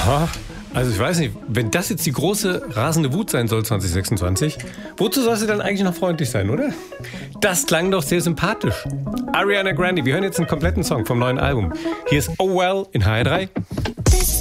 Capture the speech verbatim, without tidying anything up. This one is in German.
Aha. Also ich weiß nicht, wenn das jetzt die große rasende Wut sein soll zwanzig sechsundzwanzig, wozu soll sie dann eigentlich noch freundlich sein, oder? Das klang doch sehr sympathisch. Ariana Grande, wir hören jetzt einen kompletten Song vom neuen Album. Hier ist Oh Well in H R drei.